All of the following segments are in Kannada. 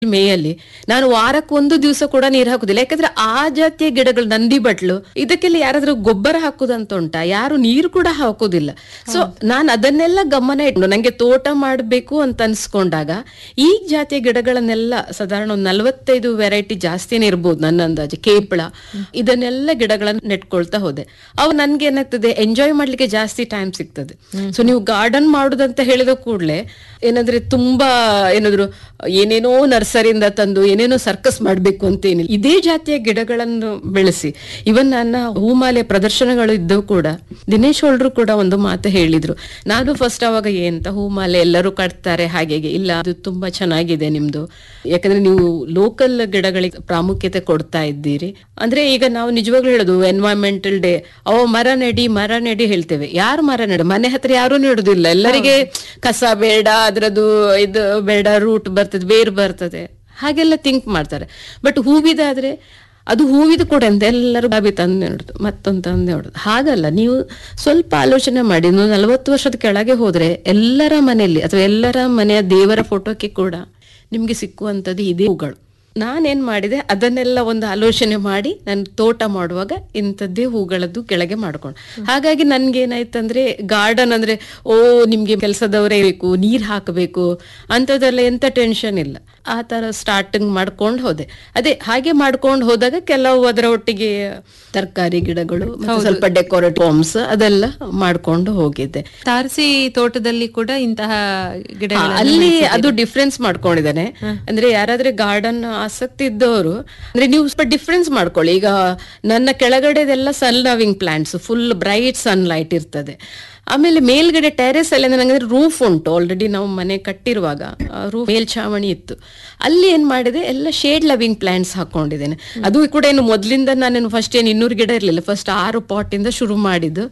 ಮೇಯಲ್ಲಿ ನಾನು ವಾರಕ್ಕೆ ಒಂದು ದಿವಸ ಕೂಡ ನೀರು ಹಾಕುದಿಲ್ಲ. ಯಾಕಂದ್ರೆ ಆ ಜಾತಿಯ ಗಿಡಗಳು, ನಂದಿ ಬಟ್ಲು, ಇದಕ್ಕೆಲ್ಲ ಯಾರಾದ್ರೂ ಗೊಬ್ಬರ ಹಾಕುದಂತ ಉಂಟಾ? ಯಾರು ನೀರು ಕೂಡ ಹಾಕುದಿಲ್ಲ. ಸೊ ನಾನು ಅದನ್ನೆಲ್ಲ ಗಮನ ಇಟ್ಟು ನಂಗೆ ತೋಟ ಮಾಡಬೇಕು ಅಂತ ಅನ್ಸ್ಕೊಂಡಾಗ ಈ ಜಾತಿಯ ಗಿಡಗಳನ್ನೆಲ್ಲ ಸಾಧಾರಣ ಒಂದು 45 ವೆರೈಟಿ ಜಾಸ್ತಿನೇ ಇರ್ಬೋದು ನನ್ನ ಅಂದಾಜು. ಕೇಪಳ ಇದನ್ನೆಲ್ಲ ಗಿಡಗಳನ್ನ ನೆಟ್ಕೊಳ್ತಾ ಹೋದೆ. ಅವು ನನ್ಗೆ ಏನಾಗ್ತದೆ, ಎಂಜಾಯ್ ಮಾಡ್ಲಿಕ್ಕೆ ಜಾಸ್ತಿ ಟೈಮ್ ಸಿಗ್ತದೆ. ಸೊ ನೀವು ಗಾರ್ಡನ್ ಮಾಡುದಂತ ಹೇಳಿದ ಕೂಡಲೇ ಏನಂದ್ರೆ ತುಂಬಾ ಏನಾದ್ರು ಏನೇನೋ ನರ್ಸರಿಯಿಂದ ತಂದು ಏನೇನೋ ಸರ್ಕಸ್ ಮಾಡ್ಬೇಕು ಅಂತೇನಿಲ್ಲ. ಇದೇ ಜಾತಿಯ ಗಿಡಗಳನ್ನು ಬೆಳೆಸಿ ಇವನ್ ನನ್ನ ಹೂಮಾಲೆ ಪ್ರದರ್ಶನಗಳು ಇದ್ದವು ಕೂಡ ದಿನೇಶ್ ಹೊಳ್ರು ಕೂಡ ಒಂದು ಮಾತು ಹೇಳಿದ್ರು. ನಾನು ಫಸ್ಟ್ ಅವಾಗ ಏನಂತ ಹೂಮಾಲೆ ಎಲ್ಲರೂ ಕಟ್ತಾರೆ ಹಾಗೆ ಇಲ್ಲ, ಅದು ತುಂಬಾ ಚೆನ್ನಾಗಿದೆ ನಿಮ್ದು, ಯಾಕಂದ್ರೆ ನೀವು ಲೋಕಲ್ ಗಿಡಗಳಿಗೆ ಪ್ರಾಮುಖ್ಯತೆ ಕೊಡ್ತಾ ಇದ್ದೀರಿ. ಅಂದ್ರೆ ಈಗ ನಾವು ನಿಜವಾಗ್ಲೂ ಹೇಳೋದು ಎನ್ವೈರನ್ಮೆಂಟಲ್ ಡೇ, ಮರ ನೆಡಿ ಹೇಳ್ತೇವೆ. ಯಾರು ಮರ ನೆಡ, ಮನೆ ಹತ್ರ ಯಾರು ನೆಡುದಿಲ್ಲ. ಎಲ್ಲರಿಗೆ ಕಸ ಬೇಡ, ಅದ್ರದ್ದು ಇದು ಬೇಡ, ರೂಟ್ ಬರ್ತದೆ, ಬೇರು ಬರ್ತದೆ, ಹಾಗೆಲ್ಲ ಥಿಂಕ್ ಮಾಡ್ತಾರೆ. ಬಟ್ ಹೂವಿದಾದ್ರೆ ಅದು ಹೂವಿದು ಕೂಡ ಅಂತ ಎಲ್ಲರೂ ಬಾಬಿ ತಂದೆ ನೋಡುದು, ಮತ್ತೊಂದು ತಂದೆ ನೋಡುದು. ಹಾಗಲ್ಲ, ನೀವು ಸ್ವಲ್ಪ ಆಲೋಚನೆ ಮಾಡಿ. 40 ವರ್ಷದ ಕೆಳಗೆ ಹೋದ್ರೆ ಎಲ್ಲರ ಮನೆಯಲ್ಲಿ ಅಥವಾ ಎಲ್ಲರ ಮನೆಯ ದೇವರ ಫೋಟೋಕ್ಕೆ ಕೂಡ ನಿಮ್ಗೆ ಸಿಕ್ಕುವಂಥದ್ದು ಇದೇ ಹೂಗಳು. ನಾನೇನ್ ಮಾಡಿದೆ, ಅದನ್ನೆಲ್ಲ ಒಂದು ಆಲೋಚನೆ ಮಾಡಿ ನಾನು ತೋಟ ಮಾಡುವಾಗ ಇಂಥದ್ದೇ ಹೂಗಳದ್ದು ಕೆಳಗೆ ಮಾಡ್ಕೊಂಡು. ಹಾಗಾಗಿ ನನ್ಗೇನಾಯ್ತಂದ್ರೆ ಗಾರ್ಡನ್ ಅಂದ್ರೆ ನಿಮ್ಗೆ ಕೆಲಸದವರೇ ಬೇಕು, ನೀರ್ ಹಾಕಬೇಕು ಅಂಥದ್ದೆಲ್ಲ ಎಂತ ಟೆನ್ಷನ್ ಇಲ್ಲ. ಆ ತರ ಸ್ಟಾರ್ಟಿಂಗ್ ಮಾಡ್ಕೊಂಡು ಹೋದೆ. ಅದೇ ಹಾಗೆ ಮಾಡ್ಕೊಂಡು ಹೋದಾಗ ಕೆಲವು ಅದರ ಒಟ್ಟಿಗೆ ತರಕಾರಿ ಗಿಡಗಳು, ಸ್ವಲ್ಪ ಡೆಕೋರೇಟ್ ಪಾಮ್ಸ್ ಅದೆಲ್ಲ ಮಾಡ್ಕೊಂಡು ಹೋಗಿದ್ದೆ. ತಾರಸಿ ತೋಟದಲ್ಲಿ ಕೂಡ ಇಂತಹ ಗಿಡ ಅಲ್ಲಿ ಅದು ಡಿಫ್ರೆನ್ಸ್ ಮಾಡ್ಕೊಂಡಿದ್ದಾನೆ. ಅಂದ್ರೆ ಯಾರಾದ್ರೆ ಗಾರ್ಡನ್ ಆಸಕ್ತಿ ಇದ್ದವರು ಅಂದ್ರೆ ನೀವು ಸ್ವಲ್ಪ ಡಿಫ್ರೆನ್ಸ್ ಮಾಡ್ಕೊಳ್ಳಿ. ಈಗ ನನ್ನ ಕೆಳಗಡೆದೆಲ್ಲ ಸನ್ loving plants, full bright sunlight ಇರ್ತದೆ. ಆಮೇಲೆ ಮೇಲ್ಗಡೆ ಟೆರೆಸ್ ಅಲ್ಲಿ ನನಗೆ ರೂಫ್ ಉಂಟು, ಆಲ್ರೆಡಿ ನಾವು ಮನೆ ಕಟ್ಟಿರುವಾಗ ರೂಫ್ ಮೇಲ್ಛಾವಣಿ ಇತ್ತು. ಅಲ್ಲಿ ಏನ್ ಮಾಡಿದೆ, ಎಲ್ಲ ಶೇಡ್ ಲವಿಂಗ್ ಪ್ಲಾಂಟ್ಸ್ ಹಾಕೊಂಡಿದ್ದೇನೆ. ಅದು ಕೂಡ ಏನು ಮೊದ್ಲಿಂದ ನಾನೇನು ಫಸ್ಟ್ ಏನು 200 ಗಿಡ ಇರ್ಲಿಲ್ಲ, ಫಸ್ಟ್ 6 ಪಾಟ್ ಇಂದ ಶುರು ಮಾಡಿದ್ದು.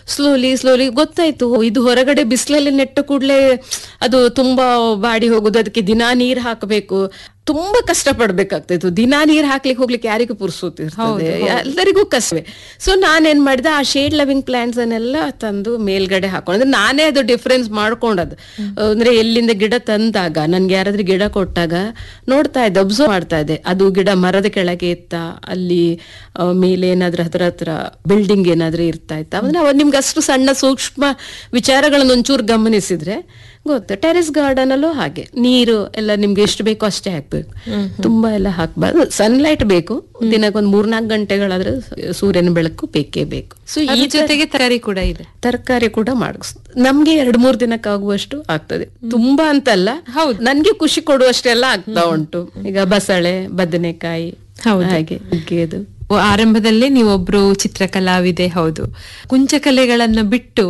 ಸ್ಲೋಲಿ ಗೊತ್ತಾಯ್ತು, ಇದು ಹೊರಗಡೆ ಬಿಸಿಲಲ್ಲಿ ನೆಟ್ಟ ಕೂಡ್ಲೆ ಅದು ತುಂಬಾ ಬಾಡಿ ಹೋಗುದು, ಅದಕ್ಕೆ ದಿನಾ ನೀರ್ ಹಾಕಬೇಕು, ತುಂಬಾ ಕಷ್ಟ ಪಡ್ಬೇಕಾಗ್ತಾಯಿತ್ತು. ದಿನಾ ನೀರ್ ಹೋಗ್ಲಿಕ್ಕೆ ಯಾರಿಗೂ ಪುರ್ಸೋತಿರ್ತದೆ, ಎಲ್ಲರಿಗೂ ಕಷ್ಟವೇ. ಸೊ ನಾನೇನ್ ಮಾಡಿದೆ, ಆ ಶೇಡ್ ಲವಿಂಗ್ ಪ್ಲಾಂಟ್ಸ್ ಅನ್ನೆಲ್ಲ ತಂದು ಮೇಲ್ಗಡೆ ಹಾಕೊಂಡು, ಅಂದ್ರೆ ನಾನೇ ಅದು ಡಿಫ್ರೆನ್ಸ್ ಮಾಡ್ಕೊಂಡದ್ದು. ಅಂದ್ರೆ ಎಲ್ಲಿಂದ ಗಿಡ ತಂದಾಗ ನನ್ಗೆ ಯಾರಾದ್ರೂ ಗಿಡ ಕೊಟ್ಟಾಗ ನೋಡ್ತಾ ಇದ್ದೆ, ಅಬ್ಸರ್ವ್ ಮಾಡ್ತಾ ಇದ್ದೆ, ಅದು ಗಿಡ ಮರದ ಕೆಳಗೆ ಇತ್ತ, ಅಲ್ಲಿ ಮೇಲೆ ಏನಾದ್ರೂ ಹತ್ರ ಬಿಲ್ಡಿಂಗ್ ಏನಾದ್ರೂ ಇರ್ತಾ ಇತ್ತ. ಅಂದ್ರೆ ನಿಮ್ಗೆ ಅಷ್ಟು ಸಣ್ಣ ಸೂಕ್ಷ್ಮ ವಿಚಾರಗಳನ್ನ ಒಂಚೂರು ಗಮನಿಸಿದ್ರೆ ಗೊತ್ತು. ಟೆರೆಸ್ ಗಾರ್ಡನ್ ಅಲ್ಲೂ ಹಾಗೆ ನೀರು ಎಲ್ಲ ನಿಮ್ಗೆ ಎಷ್ಟು ಬೇಕೋ ಅಷ್ಟೇ ಹಾಕ್ಬೇಕು, ತುಂಬಾ ಎಲ್ಲ ಹಾಕ್ಬಾರ್ದು. ಸನ್ಲೈಟ್ ಬೇಕು, ದಿನಕ್ಕೊಂದು 3-4 ಗಂಟೆಗಳಾದ್ರೆ ಸೂರ್ಯನ ಬೆಳಕು ಬೇಕೇ ಬೇಕು. ಸೊ ಈ ಜೊತೆಗೆ ತರಕಾರಿ ಕೂಡ ಇದೆ, ತರಕಾರಿ ಕೂಡ ನಮ್ಗೆ 2-3 ದಿನಕ್ಕಾಗುವಷ್ಟು ಆಗ್ತದೆ. ತುಂಬಾ ಅಂತಲ್ಲ, ಹೌದು, ನನ್ಗೆ ಖುಷಿ ಕೊಡುವಷ್ಟೆಲ್ಲ ಆಗ್ತಾ ಉಂಟು. ಈಗ ಬಸಳೆ, ಬದನೆಕಾಯಿ, ಹಾಗೆ ನುಗ್ಗೆದು. ಆರಂಭದಲ್ಲೇ ನೀವೊಬ್ರು ಚಿತ್ರಕಲಾವಿದೆ, ಹೌದು. ಕುಂಚಕಲೆಗಳನ್ನ ಬಿಟ್ಟು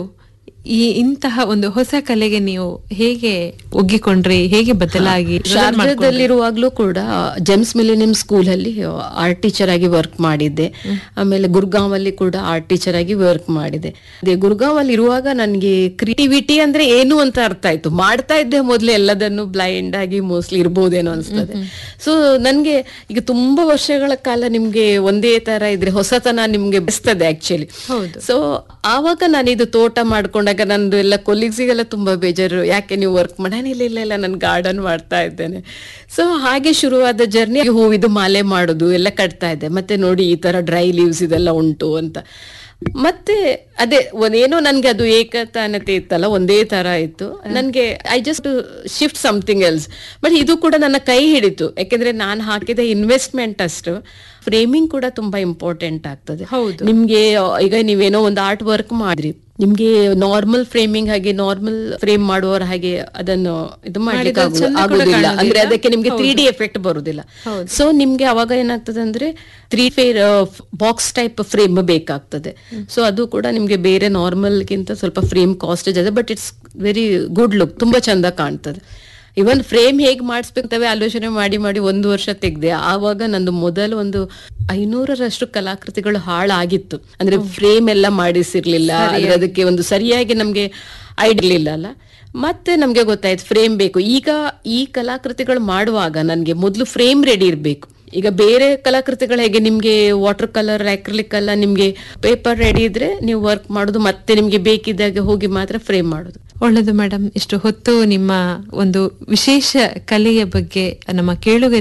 ಇಂತಹ ಒಂದು ಹೊಸ ಕಲೆಗೆ ನೀವು ಹೇಗೆ ಒಗ್ಗಿಕೊಂಡ್ರಿ, ಹೇಗೆ ಬದಲಾಗಿ? ಶಾರದಲ್ಲಿರುವಾಗ್ಲೂ ಕೂಡ ಜೆಮ್ಸ್ ಮಿಲಿನಿಯಂ ಸ್ಕೂಲ್ ಅಲ್ಲಿ ಆರ್ಟ್ ಟೀಚರ್ ಆಗಿ ವರ್ಕ್ ಮಾಡಿದ್ದೆ. ಆಮೇಲೆ ಗುರ್ಗಾಂವ್ ಅಲ್ಲಿ ಕೂಡ ಆರ್ಟ್ ಟೀಚರ್ ಆಗಿ ವರ್ಕ್ ಮಾಡಿದೆ. ಅದೇ ಗುರ್ಗಾಂವ್ ಅಲ್ಲಿ ಇರುವಾಗ ನನ್ಗೆ ಕ್ರಿಯೇಟಿವಿಟಿ ಅಂದ್ರೆ ಏನು ಅಂತ ಅರ್ಥ ಆಯ್ತು. ಮಾಡ್ತಾ ಇದ್ದೆ ಮೊದ್ಲು ಎಲ್ಲದನ್ನು ಬ್ಲೈಂಡ್ ಆಗಿ ಮೋಸ್ಟ್ಲಿ ಇರ್ಬೋದೇನೋ ಅನ್ಸ್ತದೆ. ಸೊ ನನ್ಗೆ ಈಗ ತುಂಬಾ ವರ್ಷಗಳ ಕಾಲ ನಿಮ್ಗೆ ಒಂದೇ ತರ ಇದ್ರೆ ಹೊಸತನ ನಿಮ್ಗೆ ಬೆಸ್ತದೆ ಆಕ್ಚುಲಿ. ಸೊ ಆವಾಗ ನಾನು ಇದು ತೋಟ ಮಾಡ್ಕೊಂಡಾಗ ನಂದು ಎಲ್ಲ ಕೊಲೀಗ್ಸಿಗೆಲ್ಲ ತುಂಬಾ ಬೇಜಾರು, ಯಾಕೆ ನೀವು ವರ್ಕ್ ಇಲ್ಲ ನಾನು ಗಾರ್ಡನ್ ಮಾಡ್ತಾ ಇದ್ದೇನೆ. ಸೊ ಹಾಗೆ ಶುರುವಾದ ಜರ್ನಿ. ಹೂವಿದು ಮಾಲೆ ಮಾಡೋದು ಎಲ್ಲ ಕಟ್ತಾ ಇದ್ದೆ. ಮತ್ತೆ ನೋಡಿ ಈ ತರ ಡ್ರೈ ಲೀವ್ಸ್ ಇದೆಲ್ಲ ಉಂಟು ಅಂತ. ಮತ್ತೆ ಅದೇ ಒಂದೇನೋ ನನ್ಗೆ ಅದು ಏಕತಾನತೆ ಇತ್ತಲ್ಲ, ಒಂದೇ ತರ ಇತ್ತು ನನ್ಗೆ. I just shift something else. But ಇದು ಕೂಡ ನನ್ನ ಕೈ ಹಿಡಿತು, ಯಾಕೆಂದ್ರೆ ನಾನು ಹಾಕಿದ ಇನ್ವೆಸ್ಟ್ಮೆಂಟ್ ಅಷ್ಟು. ಫ್ರೇಮಿಂಗ್ ಕೂಡ ತುಂಬಾ ಇಂಪಾರ್ಟೆಂಟ್ ಆಗ್ತದೆ. ನಿಮ್ಗೆ ಈಗ ನೀವೇನೋ ಒಂದು ಆರ್ಟ್ ವರ್ಕ್ ಮಾಡ್ರಿ, ನಿಮ್ಗೆ ನಾರ್ಮಲ್ ಫ್ರೇಮಿಂಗ್ ಹಾಗೆ ನಾರ್ಮಲ್ ಫ್ರೇಮ್ ಮಾಡುವವರ ಹಾಗೆ ಅದನ್ನು ಇದು ಮಾಡ್ಲಿಕ್ಕೆ ಆಗುದಿಲ್ಲ. ಅಂದ್ರೆ ಅದಕ್ಕೆ ನಿಮ್ಗೆ 3D ಎಫೆಕ್ಟ್ ಬರುದಿಲ್ಲ. ಸೊ ನಿಮ್ಗೆ ಅವಾಗ ಏನಾಗ್ತದೆ ಅಂದ್ರೆ 3 ಬಾಕ್ಸ್ ಟೈಪ್ ಫ್ರೇಮ್ ಬೇಕಾಗ್ತದೆ. ಸೊ ಅದು ಕೂಡ ನಿಮ್ಗೆ ಬೇರೆ ನಾರ್ಮಲ್ ಗಿಂತ ಸ್ವಲ್ಪ ಫ್ರೇಮ್ ಕಾಸ್ಟ್ ಇದೆ, but it's very good look, ತುಂಬಾ ಚಂದ ಕಾಣ್ತದೆ. ಇವನ್ ಫ್ರೇಮ್ ಹೇಗ್ ಮಾಡಿಸ್ಬೇಕಂತವೇ ಆಲೋಚನೆ ಮಾಡಿ 1 ವರ್ಷ ತೆಗ್ದೆ. ಆವಾಗ ನಂದು ಮೊದಲು ಒಂದು 500ರಷ್ಟು ಕಲಾಕೃತಿಗಳು ಹಾಳಾಗಿತ್ತು. ಅಂದ್ರೆ ಫ್ರೇಮ್ ಎಲ್ಲ ಮಾಡಿಸಿರ್ಲಿಲ್ಲ, ಅದಕ್ಕೆ ಒಂದು ಸರಿಯಾಗಿ ನಮ್ಗೆ ಐಡಿಯಾ ಅಲ್ಲ. ಮತ್ತೆ ನಮ್ಗೆ ಗೊತ್ತಾಯ್ತು ಫ್ರೇಮ್ ಬೇಕು. ಈಗ ಈ ಕಲಾಕೃತಿಗಳು ಮಾಡುವಾಗ ನನ್ಗೆ ಮೊದ್ಲು ಫ್ರೇಮ್ ರೆಡಿ ಇರ್ಬೇಕು. ಈಗ ಬೇರೆ ಕಲಾಕೃತಿಗಳು ಹೇಗೆ ನಿಮ್ಗೆ ವಾಟರ್ ಕಲರ್, ಅಕ್ರಿಲಿಕ್ ಎಲ್ಲ ನಿಮ್ಗೆ ಪೇಪರ್ ರೆಡಿ ಇದ್ರೆ ನೀವು ವರ್ಕ್ ಮಾಡೋದು, ಮತ್ತೆ ನಿಮ್ಗೆ ಬೇಕಿದ್ದಾಗ ಹೋಗಿ ಮಾತ್ರ ಫ್ರೇಮ್ ಮಾಡೋದು. ಒಳ್ಳೆದು ಮೇಡಮ್, ಇಷ್ಟು ಹೊತ್ತು ನಿಮ್ಮ ಒಂದು ವಿಶೇಷ ಕಲೆಯ ಬಗ್ಗೆ ನಮ್ಮ ಕೇಳುಗರಿಗೆ